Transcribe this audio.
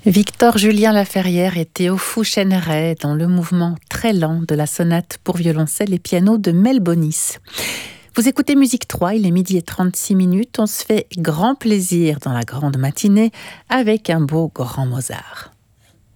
Victor Julien Laferrière et Théo Fouchéneret dans le mouvement très lent de la sonate pour violoncelle et piano de Mel Bonis. Vous écoutez Musique 3, il est 12h36. On se fait grand plaisir dans la grande matinée avec un beau grand Mozart.